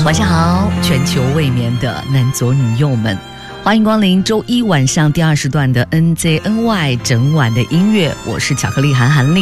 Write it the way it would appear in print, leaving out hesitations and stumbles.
晚上好，全球未眠的男左女右们，欢迎光临周一晚上第20段的 NZNY 整晚的音乐，我是巧克力韩丽。